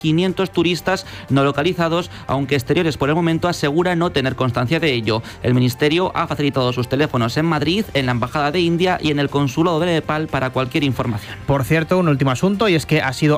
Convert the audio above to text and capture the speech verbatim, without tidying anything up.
quinientos turistas no localizados, aunque Exteriores por el momento asegura no tener constancia de ello. El Ministerio ha facilitado sus teléfonos en Madrid, en la Embajada de India y en el Consulado de Nepal para cualquier información. Por cierto, un último asunto, y es que ha sido